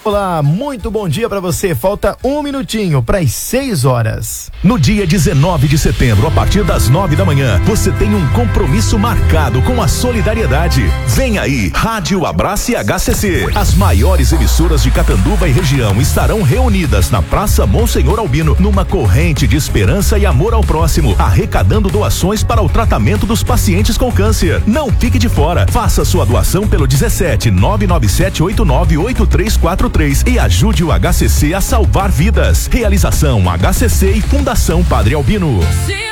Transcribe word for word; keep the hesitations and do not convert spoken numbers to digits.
Olá, muito bom dia pra você. Falta um minutinho para as seis horas. No dia dezenove de setembro, a partir das nove da manhã, você tem um compromisso marcado com a solidariedade. Vem aí, Rádio Abrace H C C. As maiores emissoras de Catanduva e região estarão reunidas na Praça Monsenhor Albino, numa corrente de esperança e amor ao próximo, arrecadando doações para o tratamento dos pacientes com câncer. Não fique de fora. Faça sua doação pelo dezessete nove nove sete oito nove oito três quatro três e ajude o H C C a salvar vidas. Realização H C C e Fundação Padre Albino.